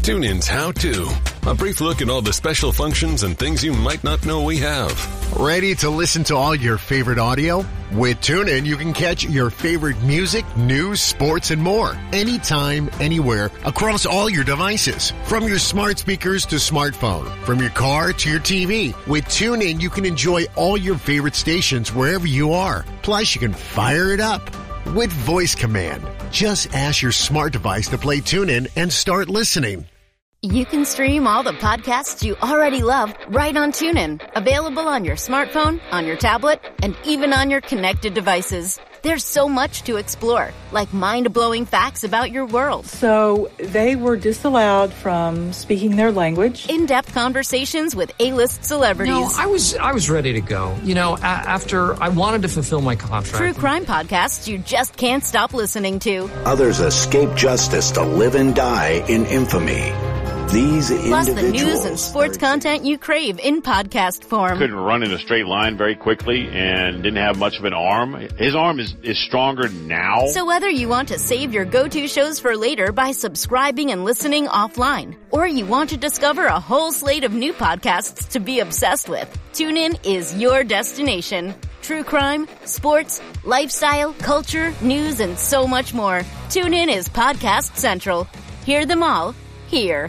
TuneIn's How To. A brief look at all the special functions and things you might not know we have. Ready to listen to all your favorite audio? With TuneIn, you can catch your favorite music, news, sports, and more. Anytime, anywhere, across all your devices. From your smart speakers to smartphone. From your car to your TV. With TuneIn, you can enjoy all your favorite stations wherever you are. Plus, you can fire it up with voice command. Just ask your smart device to play TuneIn and start listening. You can stream all the podcasts you already love right on TuneIn. Available on your smartphone, on your tablet, and even on your connected devices. There's so much to explore, like mind-blowing facts about your world. So they were disallowed from speaking their language. In-depth conversations with A-list celebrities. No, I was ready to go. You know, after I wanted to fulfill my contract. True crime podcasts you just can't stop listening to. Others escape justice to live and die in infamy. These Plus the news and sports content you crave in podcast form. Couldn't run in a straight line very quickly and didn't have much of an arm. His arm is stronger now. So whether you want to save your go-to shows for later by subscribing and listening offline, or you want to discover a whole slate of new podcasts to be obsessed with, TuneIn is your destination. True crime, sports, lifestyle, culture, news, and so much more. TuneIn is Podcast Central. Hear them all here.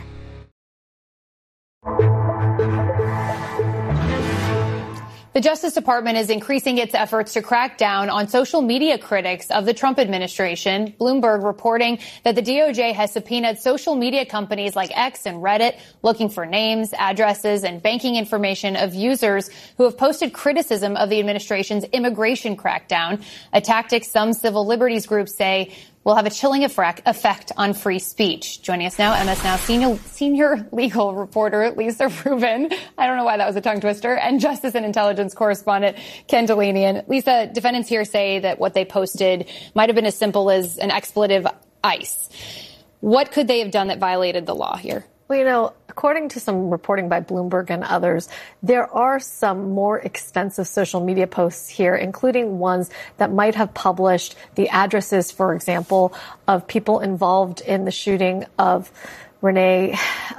The Justice Department is increasing its efforts to crack down on social media critics of the Trump administration. Bloomberg reporting that the DOJ has subpoenaed social media companies like X and Reddit, looking for names, addresses, and banking information of users who have posted criticism of the administration's immigration crackdown, a tactic some civil liberties groups say will have a chilling effect on free speech. Joining us now, MS Now senior legal reporter Lisa Rubin. I don't know why that was a tongue twister. And Justice and Intelligence correspondent Ken Talanian. Lisa, defendants here say that what they posted might have been as simple as an expletive ICE. What could they have done that violated the law here? Well, you know, according to some reporting by Bloomberg and others, there are some more extensive social media posts here, including ones that might have published the addresses, for example, of people involved in the shooting of Renee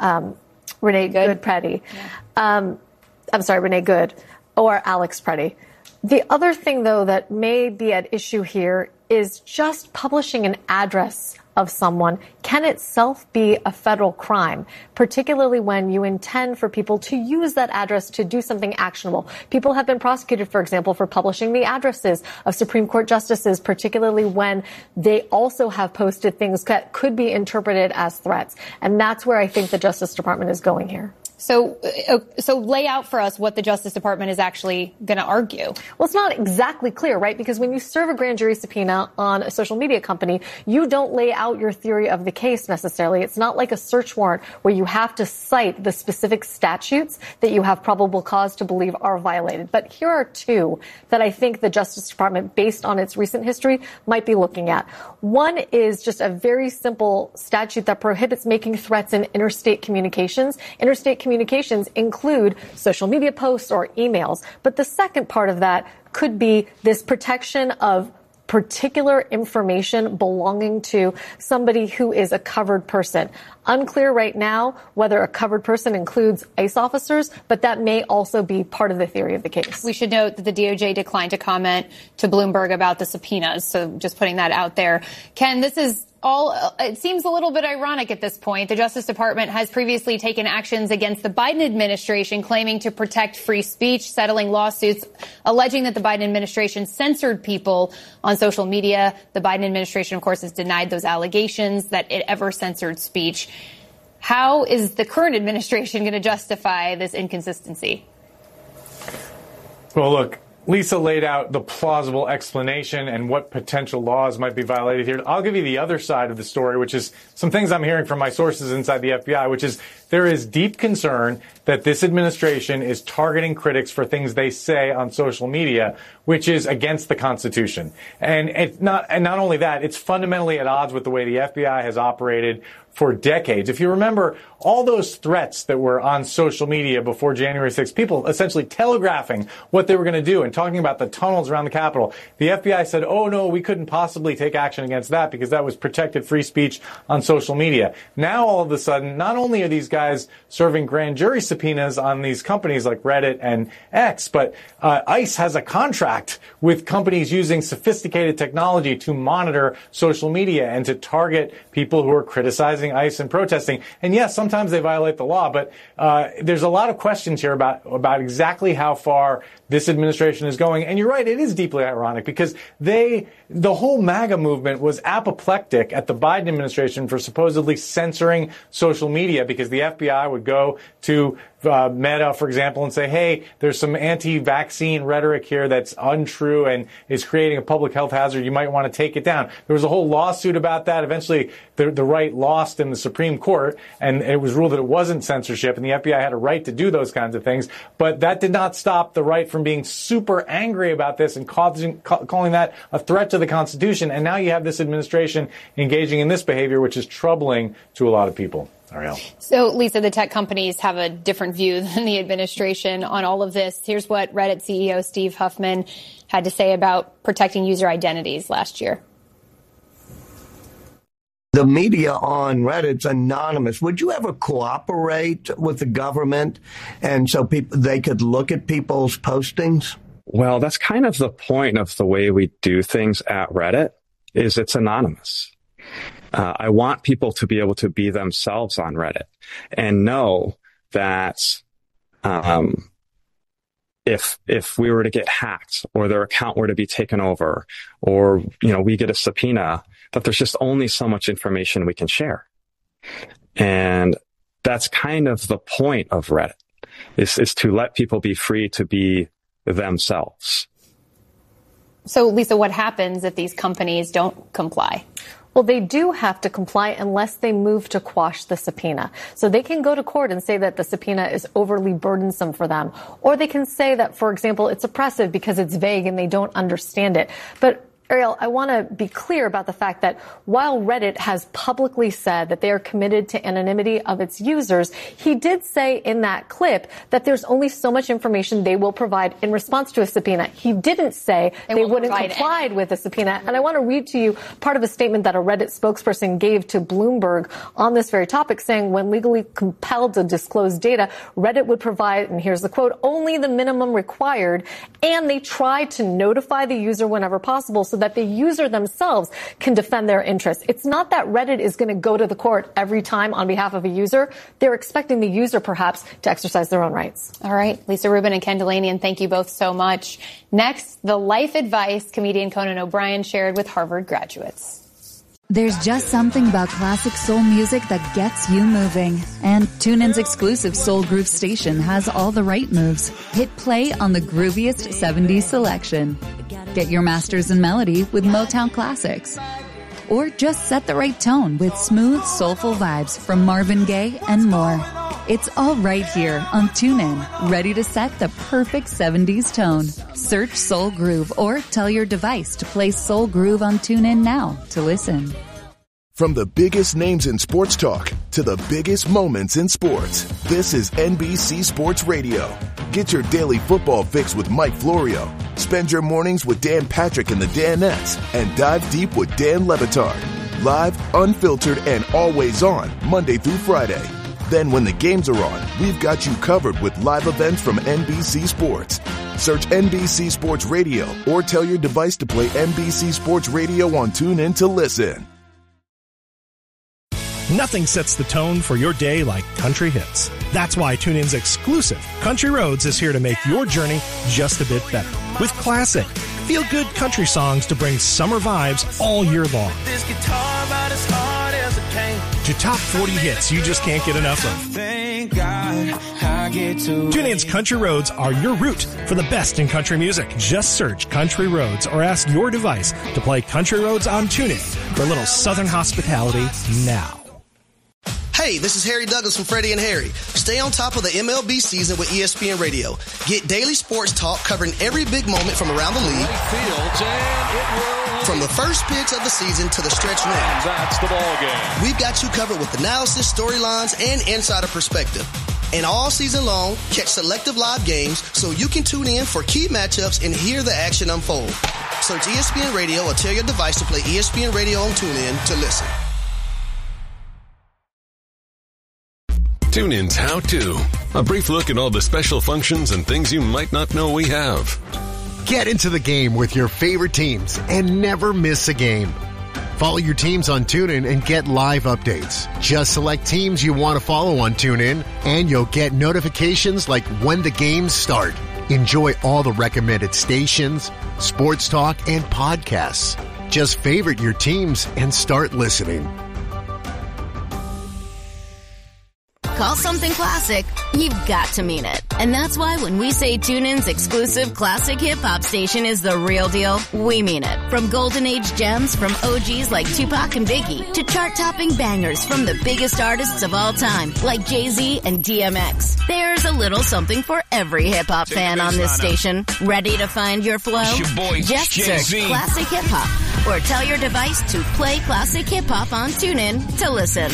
Good Preddy. Yeah. Renee Good or Alex Preddy. The other thing, though, that may be at issue here is just publishing an address of someone can itself be a federal crime, particularly when you intend for people to use that address to do something actionable. People have been prosecuted, for example, for publishing the addresses of Supreme Court justices, particularly when they also have posted things that could be interpreted as threats. And that's where I think the Justice Department is going here. So lay out for us what the Justice Department is actually going to argue. Well, it's not exactly clear, right? Because when you serve a grand jury subpoena on a social media company, you don't lay out your theory of the case necessarily. It's not like a search warrant where you have to cite the specific statutes that you have probable cause to believe are violated. But here are two that I think the Justice Department, based on its recent history, might be looking at. One is just a very simple statute that prohibits making threats in interstate communications. Interstate communications include social media posts or emails. But the second part of that could be this protection of particular information belonging to somebody who is a covered person. Unclear right now whether a covered person includes ICE officers, but that may also be part of the theory of the case. We should note that the DOJ declined to comment to Bloomberg about the subpoenas, so just putting that out there. Ken, this is it seems a little bit ironic at this point. The Justice Department has previously taken actions against the Biden administration claiming to protect free speech, settling lawsuits alleging that the Biden administration censored people on social media. The Biden administration, of course, has denied those allegations that it ever censored speech. How is the current administration going to justify this inconsistency? Well, look, Lisa laid out the plausible explanation and what potential laws might be violated here. I'll give you the other side of the story, which is some things I'm hearing from my sources inside the FBI, which is there is deep concern that this administration is targeting critics for things they say on social media, which is against the Constitution. And not only that, it's fundamentally at odds with the way the FBI has operated for decades. If you remember all those threats that were on social media before January 6th, people essentially telegraphing what they were going to do and talking about the tunnels around the Capitol, the FBI said, oh no, we couldn't possibly take action against that because that was protected free speech on social media. Now all of a sudden, not only are these guys serving grand jury subpoenas on these companies like Reddit and X, but ICE has a contract with companies using sophisticated technology to monitor social media and to target people who are criticizing ICE and protesting. And yes, sometimes they violate the law, but there's a lot of questions here about exactly how far this administration is going. And you're right, it is deeply ironic because the whole MAGA movement was apoplectic at the Biden administration for supposedly censoring social media because the FBI would go to Meta, for example, and say, hey, there's some anti-vaccine rhetoric here that's untrue and is creating a public health hazard. You might want to take it down. There was a whole lawsuit about that. Eventually, the right lost in the Supreme Court, and it was ruled that it wasn't censorship, and the FBI had a right to do those kinds of things. But that did not stop the right from being super angry about this and calling that a threat to the Constitution. And now you have this administration engaging in this behavior, which is troubling to a lot of people. Ariel. So, Lisa, the tech companies have a different view than the administration on all of this. Here's what Reddit CEO Steve Huffman had to say about protecting user identities last year. The media on Reddit's anonymous. Would you ever cooperate with the government and so they could look at people's postings? Well, that's kind of the point of the way we do things at Reddit, is it's anonymous. I want people to be able to be themselves on Reddit and know that if we were to get hacked or their account were to be taken over or, we get a subpoena, that there's just only so much information we can share. And that's kind of the point of Reddit, is to let people be free to be themselves. So, Lisa, what happens if these companies don't comply? Well, they do have to comply unless they move to quash the subpoena. So they can go to court and say that the subpoena is overly burdensome for them. Or they can say that, for example, it's oppressive because it's vague and they don't understand it. But Ariel, I want to be clear about the fact that while Reddit has publicly said that they are committed to anonymity of its users, he did say in that clip that there's only so much information they will provide in response to a subpoena. He didn't say they wouldn't comply with a subpoena. And I want to read to you part of a statement that a Reddit spokesperson gave to Bloomberg on this very topic, saying when legally compelled to disclose data, Reddit would provide, and here's the quote, only the minimum required, and they try to notify the user whenever possible so that the user themselves can defend their interests. It's not that Reddit is going to go to the court every time on behalf of a user. They're expecting the user, perhaps, to exercise their own rights. All right. Lisa Rubin and Ken Dilanian, thank you both so much. Next, the life advice comedian Conan O'Brien shared with Harvard graduates. There's just something about classic soul music that gets you moving. And TuneIn's exclusive Soul Groove station has all the right moves. Hit play on the grooviest 70s selection. Get your masters in melody with Motown classics. Or just set the right tone with smooth, soulful vibes from Marvin Gaye and more. It's all right here on TuneIn, ready to set the perfect 70s tone. Search Soul Groove or tell your device to play Soul Groove on TuneIn now to listen. From the biggest names in sports talk to the biggest moments in sports, this is NBC Sports Radio. Get your daily football fix with Mike Florio. Spend your mornings with Dan Patrick and the Danettes and dive deep with Dan Le Batard. Live, unfiltered, and always on Monday through Friday. Then when the games are on, we've got you covered with live events from NBC Sports. Search NBC Sports Radio or tell your device to play NBC Sports Radio on TuneIn to listen. Nothing sets the tone for your day like country hits. That's why TuneIn's exclusive Country Roads is here to make your journey just a bit better. With classic, feel-good country songs to bring summer vibes all year long. This guitar about as hard as it came. To top 40 hits you just can't get enough of. Thank God I get to TuneIn's Country Roads are your route for the best in country music. Just search Country Roads or ask your device to play Country Roads on TuneIn for a little southern hospitality now. Hey, this is Harry Douglas from Freddie and Harry. Stay on top of the MLB season with ESPN Radio. Get daily sports talk covering every big moment from around the league. From the first pitch of the season to the stretch run. That's the ball game. We've got you covered with analysis, storylines, and insider perspective. And all season long, catch selective live games so you can tune in for key matchups and hear the action unfold. Search ESPN Radio or tell your device to play ESPN Radio on TuneIn to listen. TuneIn's How To. A brief look at all the special functions and things you might not know we have. Get into the game with your favorite teams and never miss a game. Follow your teams on TuneIn and get live updates. Just select teams you want to follow on TuneIn, and you'll get notifications like when the games start. Enjoy all the recommended stations, sports talk, and podcasts. Just favorite your teams and start listening. Call something classic, you've got to mean it. And that's why when we say TuneIn's exclusive classic hip-hop station is the real deal, we mean it. From golden age gems from OGs like Tupac and Biggie to chart-topping bangers from the biggest artists of all time like Jay-Z and DMX. There's a little something for every hip-hop fan on this station. Ready to find your flow? Just search Classic Hip-Hop or tell your device to play Classic Hip-Hop on TuneIn to listen.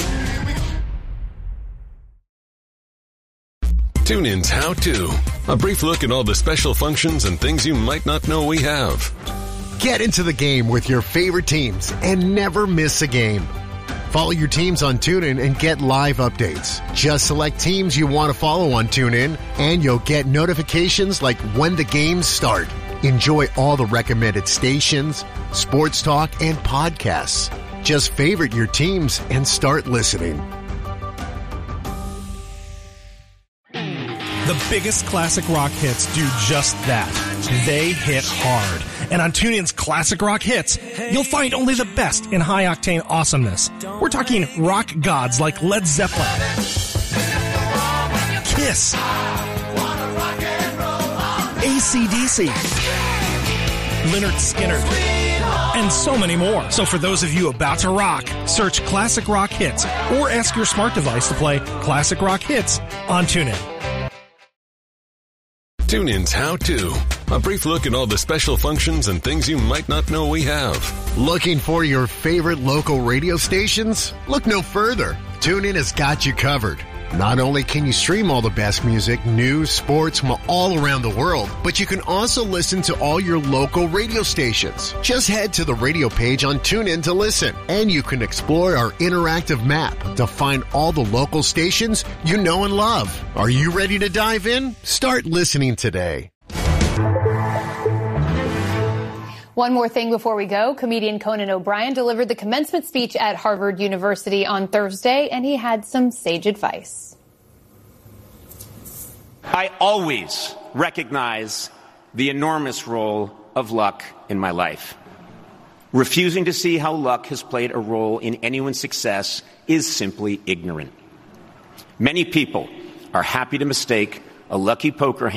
TuneIn's How To. A brief look at all the special functions and things you might not know we have. Get into the game with your favorite teams and never miss a game. Follow your teams on TuneIn and get live updates. Just select teams you want to follow on TuneIn, and you'll get notifications like when the games start. Enjoy all the recommended stations, sports talk, and podcasts. Just favorite your teams and start listening. The biggest classic rock hits do just that. They hit hard. And on TuneIn's Classic Rock Hits, you'll find only the best in high-octane awesomeness. We're talking rock gods like Led Zeppelin, Kiss, AC/DC, Lynyrd Skynyrd, and so many more. So for those of you about to rock, search Classic Rock Hits or ask your smart device to play Classic Rock Hits on TuneIn. TuneIn's How To. A brief look at all the special functions and things you might not know we have. Looking for your favorite local radio stations? Look no further. TuneIn has got you covered. Not only can you stream all the best music, news, sports from all around the world, but you can also listen to all your local radio stations. Just head to the radio page on TuneIn to listen, and you can explore our interactive map to find all the local stations you know and love. Are you ready to dive in? Start listening today. One more thing before we go. Comedian Conan O'Brien delivered the commencement speech at Harvard University on Thursday, and he had some sage advice. I always recognize the enormous role of luck in my life. Refusing to see how luck has played a role in anyone's success is simply ignorant. Many people are happy to mistake a lucky poker hand